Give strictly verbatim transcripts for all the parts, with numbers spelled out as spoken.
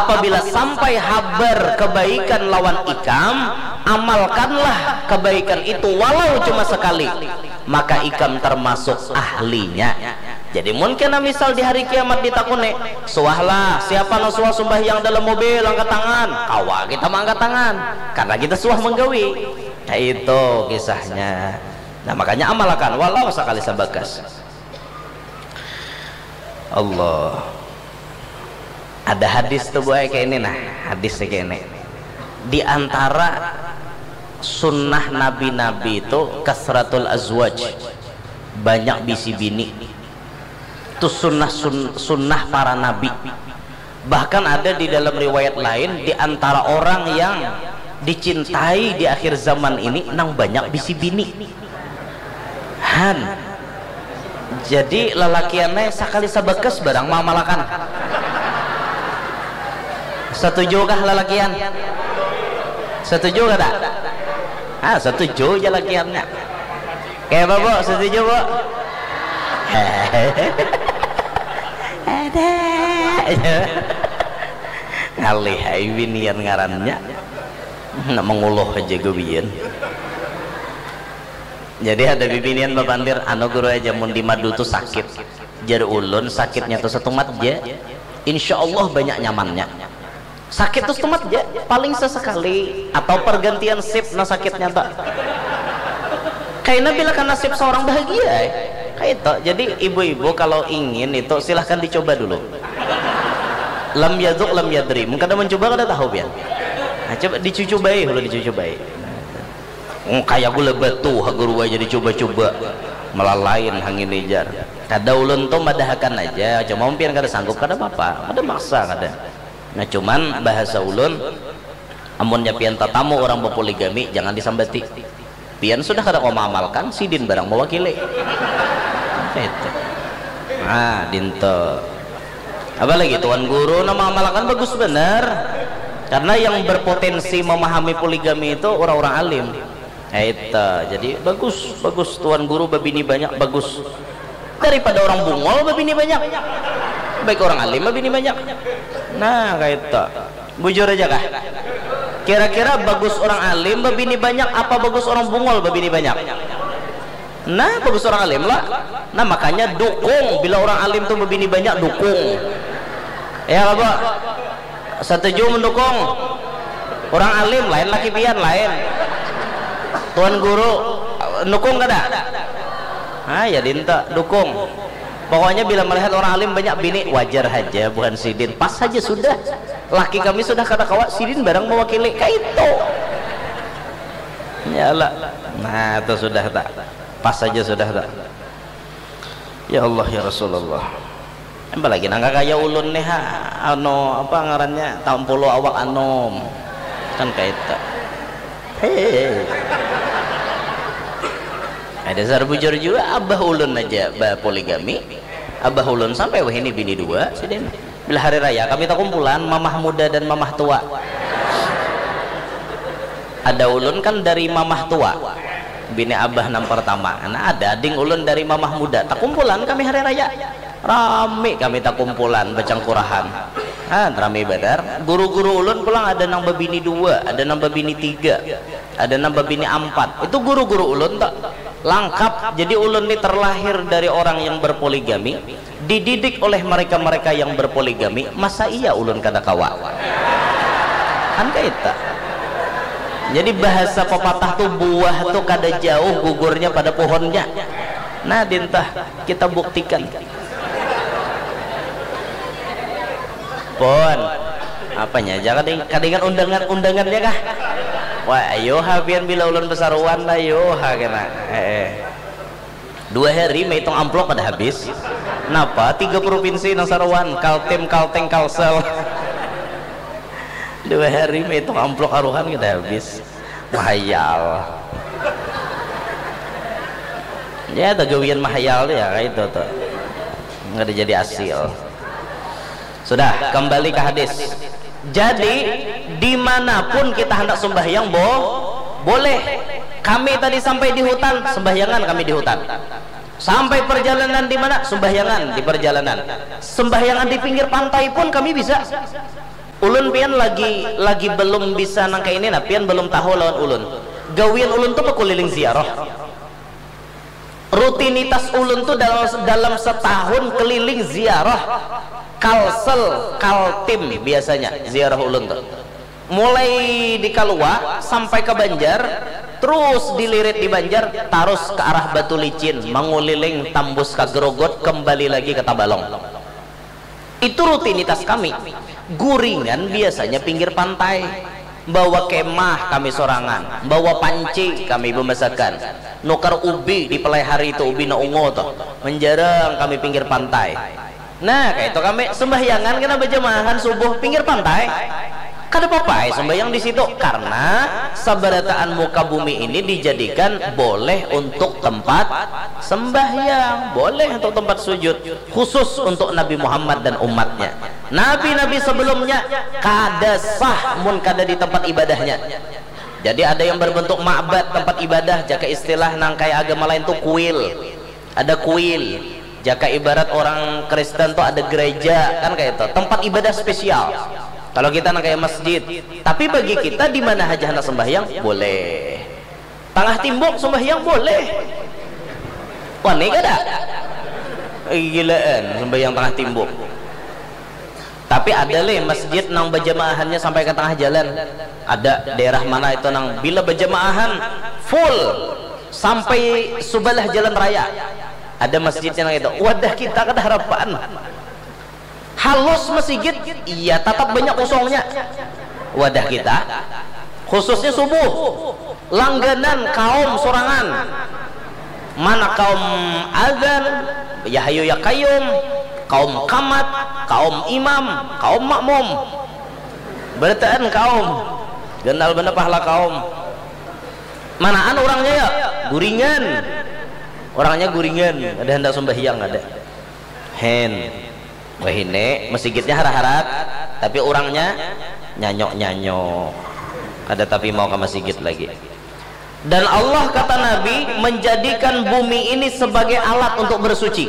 apabila sampai habar kebaikan lawan ikam, amalkanlah kebaikan itu walau cuma sekali, maka ikam termasuk ahlinya. Jadi mungkin misal di hari kiamat ditakune, suahlah siapa no suah sembahyang dalam mobil, angkat tangan. Kawa kita mengangkat tangan karena kita suah menggawi. Nah, itu kisahnya. Nah makanya amalkan walau sekali sabagas. Allah. Ada hadis tuh boy kayak ini, nah hadisnya kayak ini. Di antara sunnah nabi-nabi itu kasratul azwaj, banyak bisi bini. Itu sunnah sun, sunnah para nabi. Bahkan ada di dalam riwayat lain, di antara orang yang dicintai di akhir zaman ini nang banyak bisi bini. Han. Jadi lalakiannya sakali sabagas barang mamalakan. Setujukah lalakian? Setuju kata? Ah, setuju aja lakiannya. Kayak apa, Bu? Setuju, Bu? Ada. Ngalih hai binian ngarannya. Nak menguluh aja gobian. Jadi ada bibinian babandir anu guru aja mun di madu tuh sakit. Jar ulun sakitnya tuh setumat aja. Insyaallah banyak nyamannya. Sakit tuh setumat aja paling sesekali atau pergantian sip na sakitnya tak. Kayaknya bila kan nasib seorang bahagia. Eh. Kayak itu. Jadi ibu-ibu kalau ingin itu silahkan dicoba dulu. Lam yaduk lam yadri. Mungkin ada mencoba kada tahu biar. Nah, coba dicucubai, kalau dicucubai. Oh, kayak gula batu haguru aja dicoba-coba melalain hangin nijar. Kada ulun tuh madahakan aja, cuma mungkin kada sanggup kada apa-apa, kada maksa kada. Nah cuman bahasa ulun, amunnya pian tatamu orang berpoligami jangan disambati. Pian sudah kada mau amalkan, sidin barang mewakili. Itu. Nah dinto. Apalagi tuan guru nama amalkan bagus benar. Karena yang berpotensi memahami poligami itu orang-orang alim. Eta, jadi bagus, bagus tuan guru babini banyak bagus daripada orang bungol babini banyak. Baik orang alim babini banyak. Nah, kayak itu. Bujur aja kah? Kira-kira bagus orang alim babini banyak apa bagus orang bungol babini banyak? Nah, bagus orang alim lah. Nah, makanya dukung bila orang alim tuh babini banyak dukung. Ya, apa? Setuju mendukung orang alim lain laki pian lain. Tuan guru dukung kada? Ah ya dinta dukung. Pokoknya bila melihat orang alim banyak bini wajar aja bukan sidin. Pas saja sudah. Laki kami sudah kata kawa sidin barang mewakili kayak itu. Yalah. Nah itu sudah tak. Pas saja sudah tak. Ya Allah ya Rasulullah. Apa lagi nangka kaya ulun nih ha, ano apa ngarannya tampolo awak anom kan kayak itu. Hei. Ada zar bujur juga abah ulun aja bah poligami. Abah ulun sampai wah ini bini dua sidin. Bila hari raya kami tak kumpulan mamah muda dan mamah tua. Ada ulun kan dari mamah tua. Bini abah nam pertama. Nah ada ding ulun dari mamah muda. Tak kumpulan kami hari raya. Rame kami tak kumpulan bacangkurahan. Ah, rame badar. Guru-guru ulun pulang ada nang babini dua, ada nang babini tiga, ada nang babini empat. Itu guru-guru ulun tak lengkap. Jadi ulun ini terlahir dari orang yang berpoligami, dididik oleh mereka-mereka yang berpoligami. Masa iya ulun kada kawa? Kan kaita. Jadi bahasa pepatah tuh buah tuh kada jauh gugurnya pada pohonnya. Nah, dintah kita buktikan. Pon apanya jangan kadingan undangan-undangannya kah? Wah ayo habian bila ulun besaruan lah yo ha kena eh dua hari menghitung amplop pada habis. Napa tiga provinsi nang saruan Kaltim Kalteng Kalsel dua hari menghitung amplop aruhan kita habis. Mahayal ya tagawian mahayal ya kayak itu tuh nggak ada jadi hasil. Sudah kembali ke hadis. Jadi dimanapun kita hendak sembahyang bo boleh. Kami tadi sampai di hutan sembahyangan kami di hutan. Sampai perjalanan di mana sembahyangan di perjalanan. Sembahyangan di pinggir pantai pun kami bisa. Ulun pian lagi lagi belum bisa nangka ini, nah pian belum tahu lawan ulun. Gawian ulun tuh keliling ziarah. Rutinitas ulun tuh dalam dalam setahun keliling ziarah. Kalsel, kaltim biasanya ziarah ulun tuh. Mulai di Kalua sampai ke Banjar, terus dilirit di Banjar, terus ke arah Batu Licin, menguliling tembus ke Grogot, kembali lagi ke Tabalong. Itu rutinitas kami. Guringan biasanya pinggir pantai, bawa kemah kami sorangan, bawa panci kami bemasakan, nukar ubi di pelai hari itu, ubi na ungu tuh, menjarang kami pinggir pantai. Nah kayak itu kami sembahyangan kena berjamahan subuh pinggir pantai. Kada apa-apa sembahyang di situ, karena sabarataan muka bumi ini dijadikan boleh untuk tempat sembahyang, boleh untuk tempat sujud, khusus untuk Nabi Muhammad dan umatnya. Nabi-nabi sebelumnya kada sah mun kada di tempat ibadahnya. Jadi ada yang berbentuk ma'bad, tempat ibadah, jaka istilah nang kayak agama lain tuh kuil, ada kuil. Jaka ibarat orang Kristen tuh ada gereja, kan kayak itu tempat ibadah spesial. Kalau kita nak kayak masjid, tapi bagi kita di mana aja hendak sembahyang boleh. Tengah timbuk sembahyang boleh. Wah ini kada gilaan sembahyang tengah timbuk. Tapi ada leh masjid nang berjamaahannya sampai ke tengah jalan. Ada daerah mana itu nang bila berjamaahan full sampai subalah jalan raya. Ada masjidnya nang itu. Wadah kita kada harapan. Halus masjid, iya tetap banyak kosongnya. Wadah kita khususnya subuh langganan kaum sorangan, mana kaum azan ya hayu ya kayyum, kaum kamat, kaum imam, kaum makmum, bertaan kaum genal bener pahala kaum. Manaan orangnya ya guringan, orangnya guringan, ada hendak sembahyang ada hen. Wah ini masjidnya harat-harat, tapi orangnya nyanyok-nyanyok. Ada tapi mau ke masjid lagi. Dan Allah kata Nabi menjadikan bumi ini sebagai alat untuk bersuci.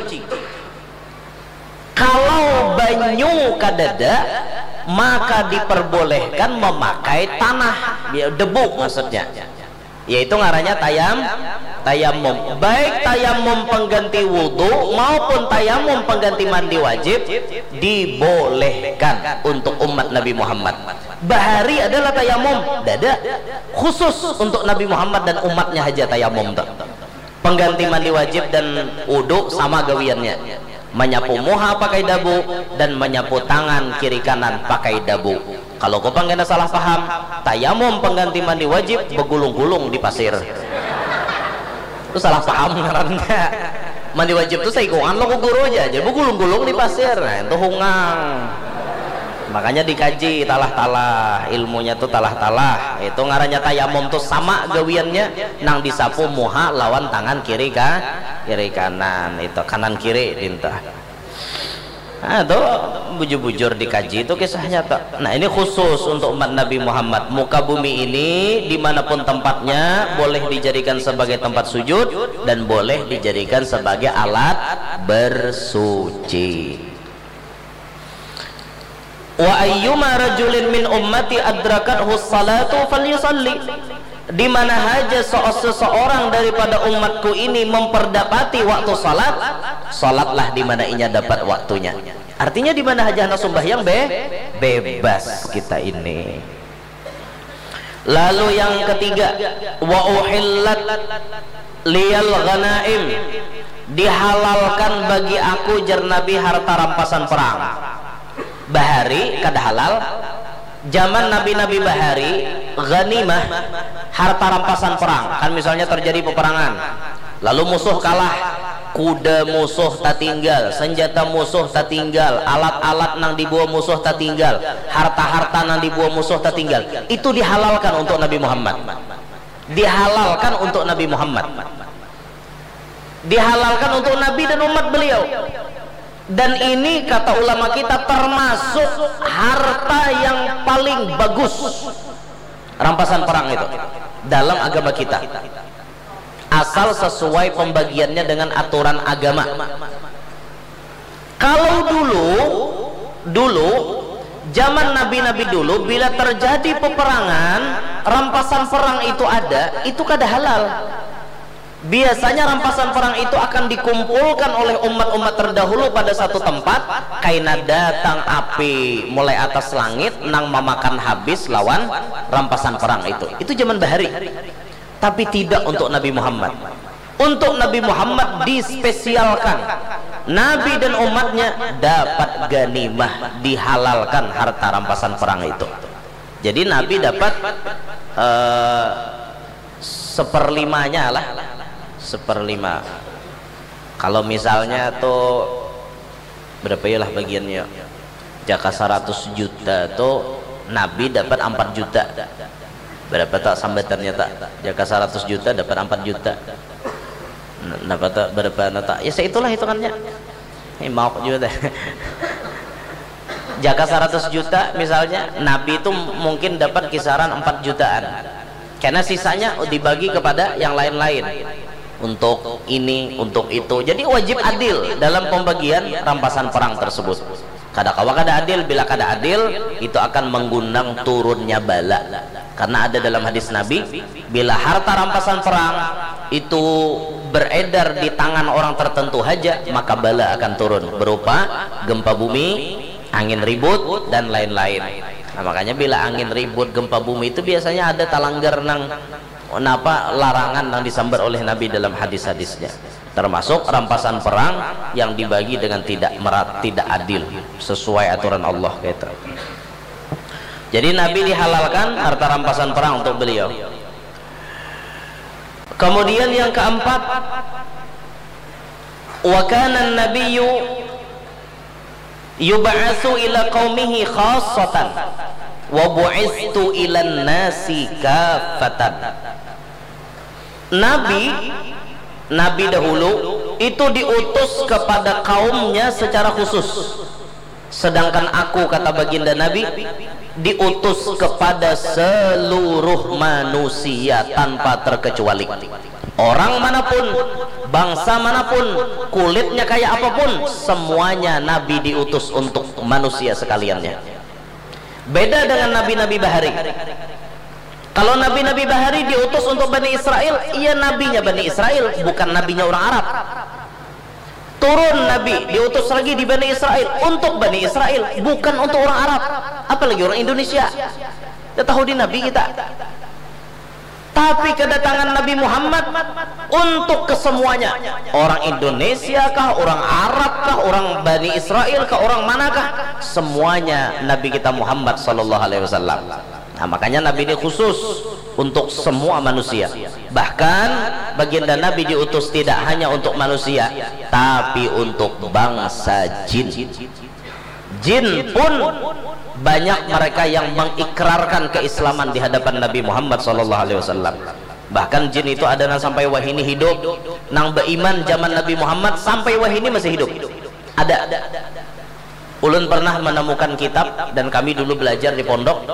Kalau banyu kadada, maka diperbolehkan memakai tanah, debu maksudnya. Yaitu ngarannya tayam tayamum, baik tayamum pengganti wudhu maupun tayamum pengganti mandi wajib dibolehkan untuk umat Nabi Muhammad. Bahari adalah tayamum dada khusus untuk Nabi Muhammad dan umatnya aja tayamum tuh. Pengganti mandi wajib dan wudhu sama gawiannya, menyapu muha pakai dabu dan menyapu tangan kiri kanan pakai dabu. Kalau kau pengen salah paham, tayamum pengganti mandi wajib begulung-gulung di pasir. Itu salah paham karena mandi wajib itu saikungan lo ke guru aja, jadi begulung-gulung di pasir. Nah, itu hungang. Makanya dikaji talah-talah, ilmunya tuh talah-talah. Itu ngarannya tayamum tuh sama gawiannya nang disapu muha lawan tangan kiri ka kiri kanan, itu kanan kiri dintah. Nah, itu bujur-bujur dikaji itu kisahnya tuh. Nah ini khusus untuk umat Nabi Muhammad. Muka bumi ini dimanapun tempatnya boleh dijadikan sebagai tempat sujud dan boleh dijadikan sebagai alat bersuci. Wa ayyuma rajulin min ummati adrakathu salatu falyusalli. Di mana saja seseorang daripada umatku ini memperdapati waktu salat, salatlah di mana inya dapat waktunya. Artinya di mana saja hendak sembahyang be bebas kita ini. Lalu yang ketiga, wa uhillat liyal ghanaim, dihalalkan bagi aku jar Nabi harta rampasan perang. Bahari kada halal. Zaman nabi-nabi bahari ghanimah harta rampasan perang. Kan misalnya terjadi peperangan, lalu musuh kalah, kuda musuh tak tinggal, senjata musuh tak tinggal, alat-alat nang dibawa musuh tak tinggal, harta-harta nang dibawa musuh tak tinggal. Itu dihalalkan untuk Nabi Muhammad. Dihalalkan untuk Nabi Muhammad. Dihalalkan untuk Nabi dan umat beliau. Dan ini kata ulama kita termasuk harta yang paling bagus, rampasan perang itu dalam agama kita, asal sesuai pembagiannya dengan aturan agama. Kalau dulu dulu zaman nabi-nabi dulu bila terjadi peperangan, rampasan perang itu ada, itu kada halal. Biasanya rampasan perang itu akan dikumpulkan oleh umat-umat terdahulu pada satu tempat, kaina datang api mulai atas langit nang memakan habis lawan rampasan perang itu. Itu zaman bahari. Tapi tidak untuk Nabi Muhammad. Untuk Nabi Muhammad dispesialkan, Nabi dan umatnya dapat ganimah, dihalalkan harta rampasan perang itu. Jadi Nabi dapat uh, seperlimanya lah, seperlima. Kalau misalnya tuh berapa ya lah bagiannya, jaka seratus juta tuh Nabi dapat empat juta. Berapa tak sambatannya tak? Jaka seratus juta dapat empat juta. Dapat tak berapa tak? Ya seitulah hitungannya. Ini mau juga deh. Jaka seratus juta misalnya, Nabi itu mungkin dapat kisaran empat jutaan. Karena sisanya dibagi kepada yang lain-lain. Untuk ini, untuk itu. Jadi wajib adil dalam pembagian rampasan perang tersebut. Kada kawa kada adil, bila kada adil itu akan mengundang turunnya bala. Karena ada dalam hadis Nabi, bila harta rampasan perang itu beredar di tangan orang tertentu saja, maka bala akan turun berupa gempa bumi, angin ribut dan lain-lain. Nah, makanya bila angin ribut, gempa bumi itu biasanya ada talanggar nang napa larangan yang disambar oleh Nabi dalam hadis-hadisnya, termasuk rampasan perang yang dibagi dengan tidak merat, tidak adil sesuai aturan Allah gitu. Jadi Nabi dihalalkan harta rampasan perang untuk beliau. Kemudian yang keempat, wa kana an-nabiyyu yub'atsu ila qaumihi khassatan wa bu'istu ila an-nasi kaffatan. Nabi Nabi dahulu itu diutus kepada kaumnya secara khusus, sedangkan aku, kata baginda Nabi, diutus kepada seluruh manusia tanpa terkecuali. Orang manapun, bangsa manapun, kulitnya kayak apapun, semuanya Nabi diutus untuk manusia sekaliannya. Beda dengan nabi-nabi bahari. Kalau nabi-nabi bahari diutus untuk Bani Israel, iya nabinya Bani Israel, bukan nabinya orang Arab. Turun Nabi diutus lagi di Bani Israel untuk Bani Israel, bukan untuk orang Arab, apalagi orang Indonesia. Kita tahu di Nabi kita. Tapi kedatangan Nabi Muhammad untuk kesemuanya, orang Indonesia kah, orang Arab kah, orang Bani Israel kah, orang manakah, semuanya Nabi kita Muhammad sallallahu alaihi wasallam. Nah, makanya Nabi ini khusus untuk semua manusia. Bahkan baginda Nabi diutus tidak hanya untuk manusia, tapi untuk bangsa jin. Jin pun banyak mereka yang mengikrarkan keislaman di hadapan Nabi Muhammad sallallahu alaihi wasallam. Bahkan jin itu ada nang sampai wahini hidup, nang beriman zaman Nabi Muhammad sampai wahini masih hidup. Ada. Ulun pernah menemukan kitab, dan kami dulu belajar di pondok,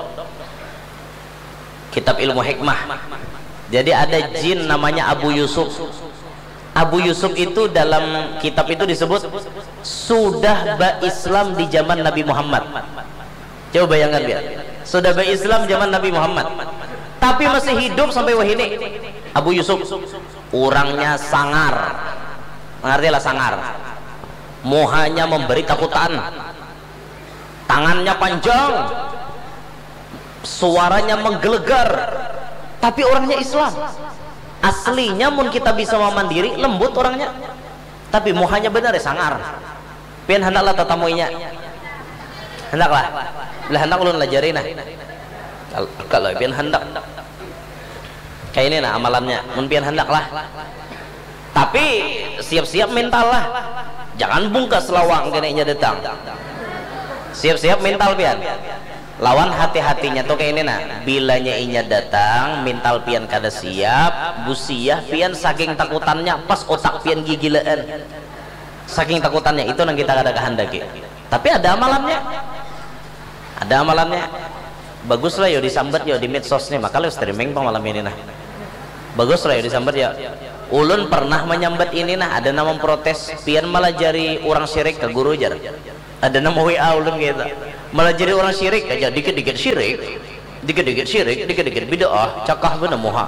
kitab ilmu hikmah. Jadi ada jin namanya Abu Yusuf. Abu Yusuf itu dalam kitab itu disebut sudah berislam di zaman Nabi Muhammad. Coba bayangkan ya, sudah berislam zaman Nabi Muhammad, tapi masih hidup sampai wahini. Abu Yusuf orangnya sangar, mengertilah sangar, muhanya memberi takutan, tangannya panjang, suaranya menggelegar, tapi orangnya Islam. Aslinya mun kita bisa mandiri, lembut orangnya, tapi muhanya benar ya sangar. Pian hendaklah tatamuinya, hendaklah lah hendak ulun lajari nah. Kalau pian hendak kayak ini nah amalannya, mun pian hendaklah. Tapi siap-siap mental lah, jangan bungkas lawang kenanya datang. Siap-siap mental pian. Lawan hati-hatinya tuh kayak ini nah, bilanya inya datang mental pian kada siap, busiah pian saking takutannya, pas otak pian gigilaan, saking takutannya itu nang kita kada kehendaki. Tapi ada amalannya, ada amalannya. Bagus lah yo disambat yo di medsos nih, maka lo streaming pang malam ini nah. Bagus lah yo disambat ya. ulun pernah menyambat ini nah ada nama protes pian malah jari orang syirik ke guru jar ada nama W A ulun gitu malah jadi orang syirik aja dikit-dikit syirik dikit-dikit syirik dikit-dikit bid'ah cakah bener moha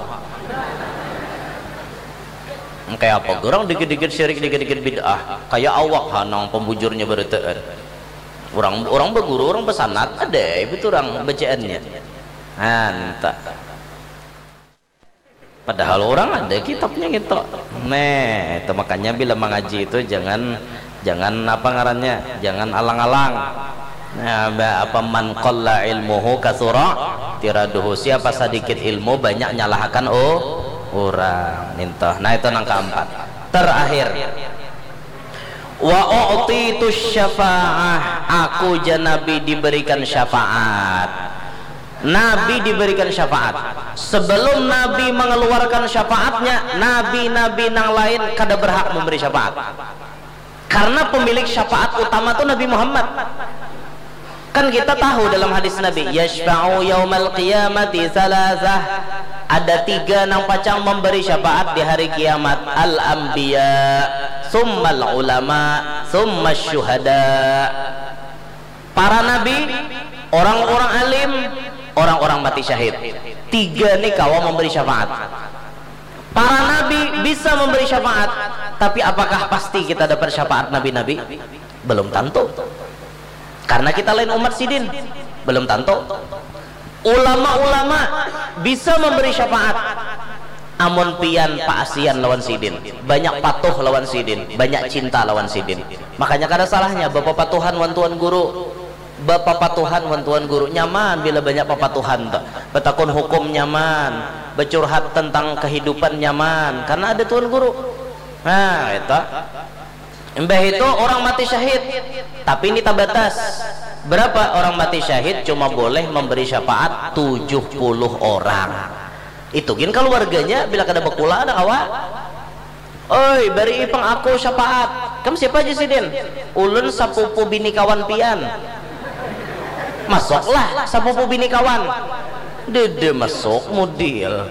kayak apa orang dikit-dikit syirik dikit-dikit bid'ah kayak awak hanang pembujurnya bertean orang orang berguru orang pesanat ada itu orang bacaannya entah padahal orang ada kitabnya gitu nih itu makanya bila mengaji itu jangan jangan apa ngarannya jangan alang-alang nah, apa man qalla ilmuhu katsura tiraduhu siapa sedikit ilmu banyak nyalahkan oh orang minta nah itu nang keempat terakhir wa u'titu syafa'ah aku janabi diberikan syafaat Nabi diberikan syafaat sebelum Nabi mengeluarkan syafaatnya nabi-nabi nang lain kada berhak memberi syafaat karena pemilik syafaat utama itu Nabi Muhammad kan kita tahu dalam hadis Nabi yashfa'u yaumal qiyamati salasah ada tiga nang pacang memberi syafaat di hari kiamat al-anbiya summal ulama summa syuhada para nabi orang-orang alim orang-orang mati syahid tiga nih kawan memberi syafaat para nabi bisa memberi syafaat tapi apakah pasti kita dapat syafaat nabi-nabi belum tentu karena kita lain umat sidin belum tentu ulama-ulama bisa memberi syafaat amun pian paasian lawan sidin banyak patuh lawan sidin banyak cinta lawan sidin makanya kada salahnya bapak patuhan wan tuan guru bapak patuhan wan tuan guru nyaman bila banyak papatuhan tuh betakun hukum nyaman bercurhat tentang kehidupan nyaman karena ada tuan guru nah itu mbah itu orang mati syahid tapi ini tabatas berapa orang mati syahid cuma boleh memberi syafaat tujuh puluh orang itu gin keluarganya bila kada bekula ada awak oi bari ipang aku syafaat kamu siapa aja sidin ulun sapupu bini kawan pian masuklah sapupu bini kawan dede masuk model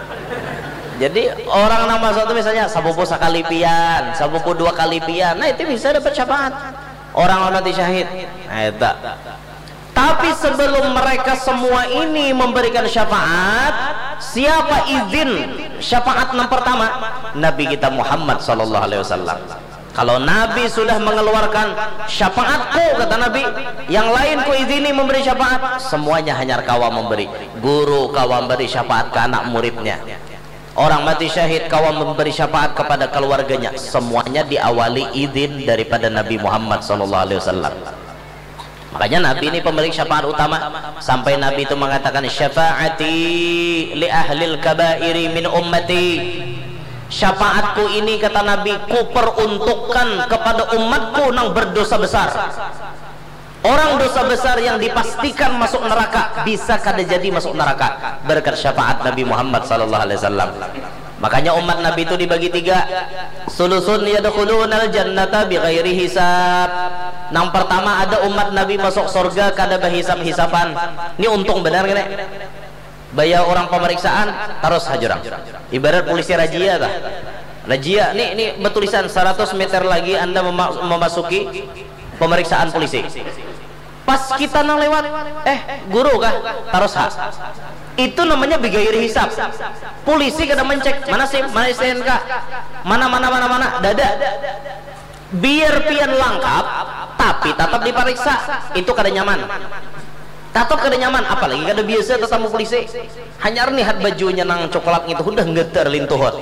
jadi orang nama masuk itu misalnya sapupu sekali pian sapupu dua kali pian nah itu bisa dapat syafaat orang mati syahid nah itu tapi sebelum mereka semua ini memberikan syafaat siapa izin syafaat yang pertama Nabi kita Muhammad sallallahu alaihi wasallam kalau Nabi sudah mengeluarkan syafaatku kata Nabi yang lain ku izini memberi syafaat semuanya hanya kawan memberi guru kawan memberi syafaat ke anak muridnya orang mati syahid kawan memberi syafaat kepada keluarganya semuanya diawali izin daripada Nabi Muhammad sallallahu alaihi wasallam makanya Nabi ini pemilik syafaat utama sampai Nabi itu mengatakan syafaati li ahlil kabairi min ummati syafaatku ini kata Nabi ku peruntukkan kepada umatku yang berdosa besar orang dosa besar yang dipastikan masuk neraka bisa kada jadi masuk neraka berkat syafaat Nabi Muhammad sallallahu alaihi wasallam makanya umat Nabi itu dibagi tiga sulusun yadkhulunal jannata bighairi hisab yang pertama ada umat Nabi masuk surga kada berhisab-hisaban ini untung benar kan bayar orang pemeriksaan terus hajurang ibarat polisi razia dah razia nih nih bertulisan seratus meter lagi anda memasuki pemeriksaan polisi pas kita nang lewat eh guru kah terus ha itu namanya bigairi hisab polisi kada mencek mana SIM mana S T N K mana mana mana mana dada biar pian lengkap tapi tetap diperiksa itu kada nyaman tetap kada nyaman apalagi kada biasa tetamu polisi hanya lihat bajunya nang coklat itu udah ngeter lintuhot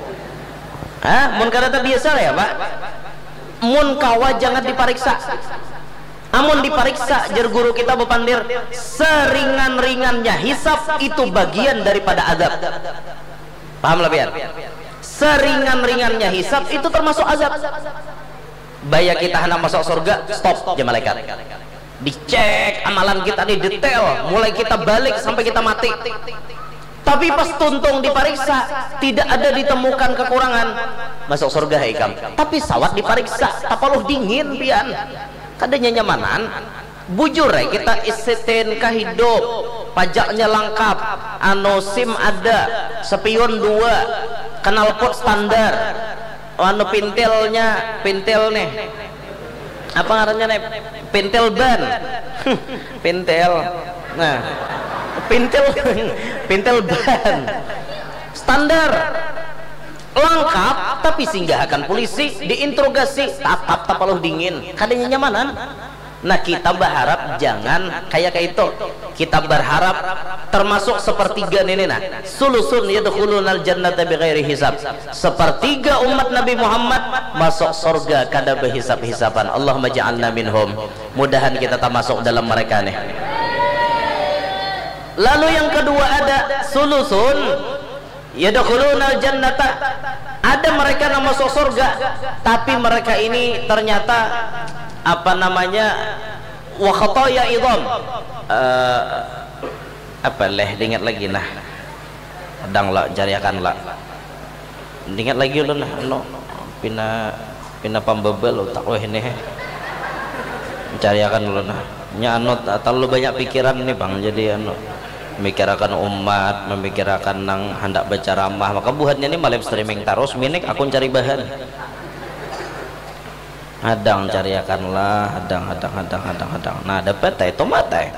ah mun kada biasa ya pak mun kawa jangan diperiksa amun diperiksa jar guru kita bepandir seringan-ringannya hisab itu bagian daripada azab paham lah biar seringan-ringannya hisab itu termasuk azab bayar kita hendak masuk surga stop ya malaikat dicek amalan kita nih detail mulai kita balik sampai kita mati tapi pas tuntung diperiksa tidak ada ditemukan kekurangan masuk surga haikam tapi sawat diperiksa tapaluh dingin pian kadanya nyamanan bujur ya kita S T N K hidup pajaknya lengkap anu SIM ada spion dua knalpot standar, anu pintelnya pintel nih apa ngarannya nih, pintel ban pintel, nah pintel pintel ban standar lengkap, tapi singgahakan polisi diinterogasi tatap tapaluh dingin kadangnya nyamanan. Nah kita berharap jangan kayak kayak itu, kita berharap termasuk sepertiga ini nah sulusun yadkhulunal jannata bighairi hisab, sepertiga umat Nabi Muhammad masuk surga kada berhisab-hisaban. Allahumma ja'alna minhum, mudahan kita termasuk dalam mereka nih. Lalu yang kedua ada sulusun yadkhulunal jannata, ada mereka yang masuk surga tapi mereka ini ternyata apa namanya wa khataya idham, uh, apa leh ingat lagi nah sedang lah jariakan lah ingat lagi ulun no pina pina pambebel otak weh ini jariakan ulun nah nyanut terlalu banyak pikiran nih bang, jadi anu memikirkan umat, memikirkan nang hendak baca ramah, maka buatnya ini malam streaming terus minik aku cari bahan hadang cariakanlah hadang hadang hadang hadang hadang nah dapat itu mata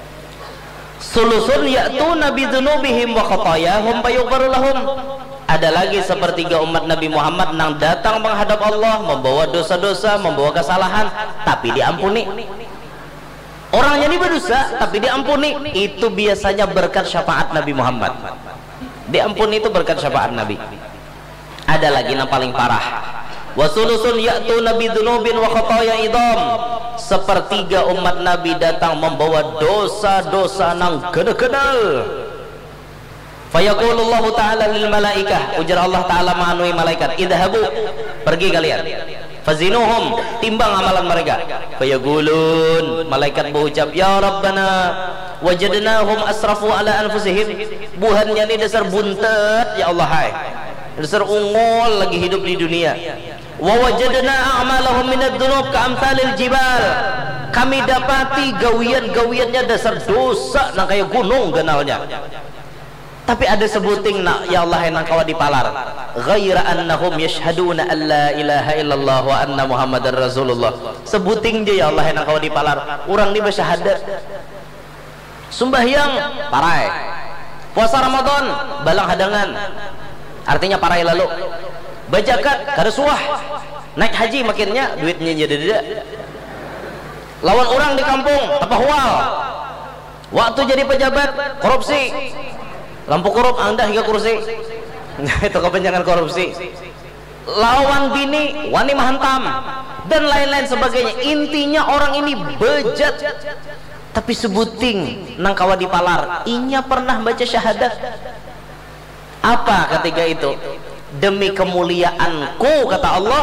sulusun ya'tuna bidzunubihim wa khatayahum fayughfar lahum, ada lagi sepertiga umat Nabi Muhammad nang datang menghadap Allah membawa dosa-dosa, membawa kesalahan tapi diampuni. Orangnya ini berdosa tapi diampuni, itu biasanya berkat syafaat Nabi Muhammad. Diampuni itu berkat syafaat Nabi. Ada lagi yang paling parah, wasulusun ya'tuna bidzunubin wa khataya idham, sepertiga umat Nabi datang membawa dosa-dosa nang gede-gedal. Fayaqulullahu ta'ala lil malaikah, ujar Allah ta'ala manui malaikat, idhabu, pergi kalian, fazinuhum, timbang amalan mereka. Fayaqulun, malaikat berucap, ya Rabbana wajadnahum asrafu ala anfusihim, buhannya ini dasar buntet ya Allah, hai dasar ungol lagi hidup di dunia. Wa wajadna a'malahum minad dzunub ka'amsalil jibal, kami dapati gawian-gawiannya dasar dosa nang kayak gunung ganalnya. Tapi ada sebuting nak ya Allah yang kawa dipalar, ghaira annahum yashhaduna an la ilaha illallah wa anna muhammadar rasulullah, sebuting dia ya Allah yang kawa dipalar urang di bersyahadat, sembahyang parai, puasa Ramadan balang hadangan artinya parai, lalu bajakat kada suah, naik haji makinnya duitnya jadi tidak, lawan orang di kampung apa hual, waktu jadi pejabat korupsi, lampu korup anda hingga kursi itu kepanjangan korupsi, lawan bini wani mahantam dan lain-lain sebagainya. Intinya orang ini bejat tapi sebuting nang kawa dipalar inya pernah baca syahadat. Apa ketika itu? Demi kemuliaanku kata Allah,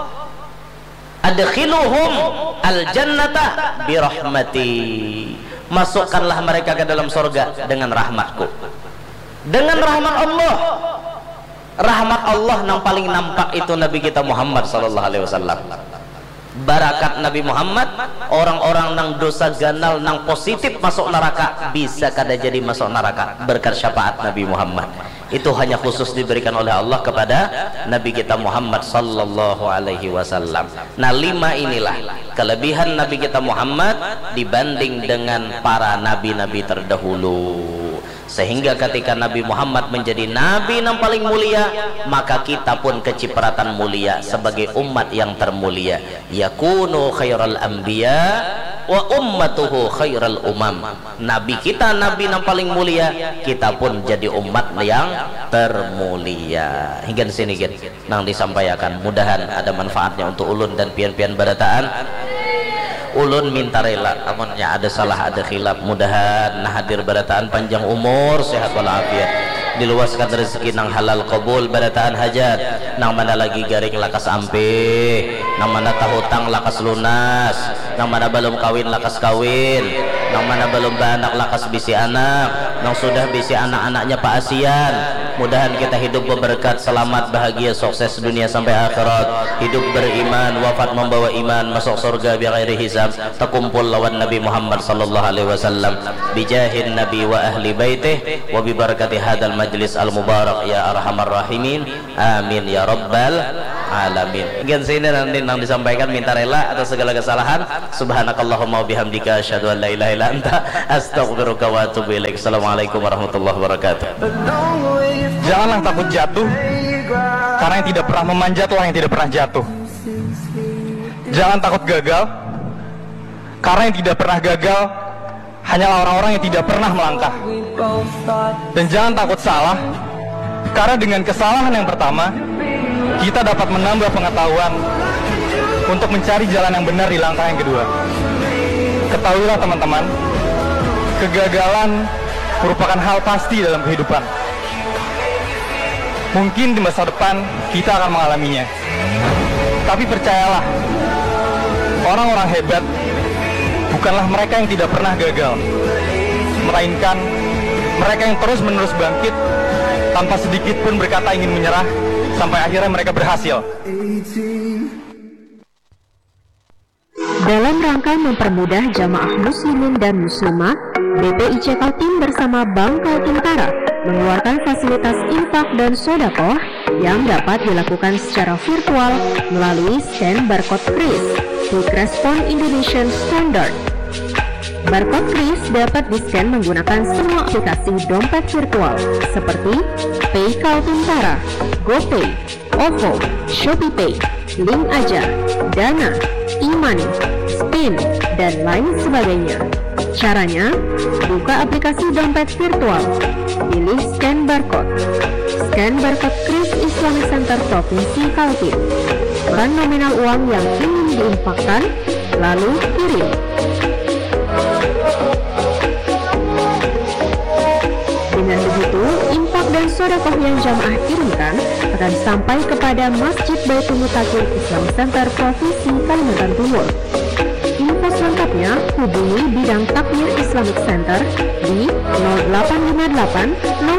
adkhiluhum aljannata birahmati, masukkanlah mereka ke dalam surga dengan rahmatku, dengan rahmat Allah. Rahmat Allah yang paling nampak itu Nabi kita Muhammad sallallahu alaihi wasallam. Barakat Nabi Muhammad, orang-orang nang dosa ganal nang positif masuk neraka bisa kada jadi masuk neraka berkat syafaat Nabi Muhammad. Itu hanya khusus diberikan oleh Allah kepada Nabi kita Muhammad sallallahu alaihi wasallam. Nah, lima inilah kelebihan Nabi kita Muhammad dibanding dengan para nabi-nabi terdahulu. Sehingga ketika Nabi Muhammad menjadi nabi yang paling mulia, maka kita pun kecipratan mulia sebagai umat yang termulia. Yakunu khairal anbiya wa ummatuhu khairal umam. Nabi kita nabi yang paling mulia, kita pun jadi umat yang termulia. Hingga sini gitu nang disampaikan, mudahan ada manfaatnya untuk ulun dan pian-pian barataan. Ulun minta rela amunnya ada salah ada khilaf, mudahan nah hadir barataan panjang umur sehat walafiat, diluaskan rezeki nang halal qabul barataan hajat, nang mana lagi garing lakas ampe, nang mana tahutang lakas lunas, nang mana belum kawin lakas kawin, Yang mana belum beranak lakas bisi anak, yang sudah bisi anak-anaknya Pak Asian. Mudahan kita hidup berberkat, selamat, bahagia, sukses dunia sampai akhirat. Hidup beriman, wafat membawa iman, masuk surga bi ghairi hisab, terkumpul lawan Nabi Muhammad sallallahu alaihi wasallam. Bijahin Nabi wa ahli baitih wa bi barakati hadzal majlis al mubarak ya arhamar rahimin. Amin ya rabbal alamin. Mungkin sini nanti yang disampaikan, minta rela atas segala kesalahan. Subhanakallahumma wa bihamdika asyhadu an la ilaha illa anta astaghfiruka wa atubu ilaik. Assalamualaikum warahmatullahi wabarakatuh. Janganlah takut jatuh, karena yang tidak pernah memanjatlah yang tidak pernah jatuh. Jangan takut gagal, karena yang tidak pernah gagal hanyalah orang-orang yang tidak pernah melangkah. Dan jangan takut salah, karena dengan kesalahan yang pertama kita dapat menambah pengetahuan untuk mencari jalan yang benar di langkah yang kedua. Ketahuilah teman-teman, kegagalan merupakan hal pasti dalam kehidupan. Mungkin di masa depan kita akan mengalaminya, tapi percayalah, orang-orang hebat bukanlah mereka yang tidak pernah gagal, melainkan mereka yang terus-menerus bangkit tanpa sedikit pun berkata ingin menyerah, sampai akhirnya mereka berhasil. Dalam rangka mempermudah jamaah muslimin dan muslimah, B P I C Kaltim bersama Bank Kaltim Utara mengeluarkan fasilitas infak dan sodakoh yang dapat dilakukan secara virtual melalui scan barcode kris Quick Response Indonesian Standard. Barcode kris dapat di-scan menggunakan semua aplikasi dompet virtual seperti Pay Kaltim Utara, GoPay, OVO, ShopeePay, Link Aja, Dana, e-money, Spin, dan lain sebagainya. Caranya, buka aplikasi dompet virtual, pilih scan barcode, scan barcode kris Islamic Center Provinsi Kaltim, tekan nominal uang yang ingin diinfakkan, lalu kirim. Dengan begitu, infak dan sodakoh yang jamaah kirimkan akan sampai kepada Masjid Baitul Mutakin Islamic Center Provinsi Kalimantan Timur. Info selengkapnya hubungi bidang takmir Islamic Center di nol delapan lima delapan nol